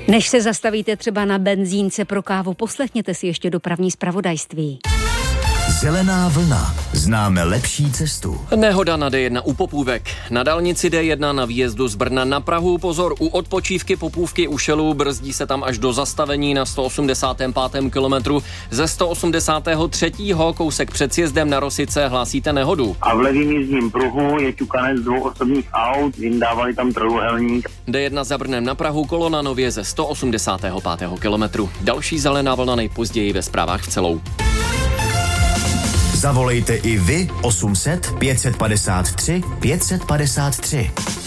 Než se zastavíte třeba na benzínce pro kávu, poslechněte si ještě dopravní zpravodajství. Zelená vlna. Známe lepší cestu. Nehoda na D1 u Popůvek. Na dálnici D1 na výjezdu z Brna na Prahu. Pozor, u odpočívky Popůvky u Šelů brzdí se tam až do zastavení na 185. kilometru. Ze 183. kousek před sjezdem na Rosice hlásíte nehodu. A v levým jízdním pruhu je ťukanec 2 osobních aut, jim dávali tam trojúhelník. D1 za Brnem na Prahu, kolona nově ze 185. kilometru. Další zelená vlna nejpozději ve zprávách v celou. Zavolejte i vy 800 553 553.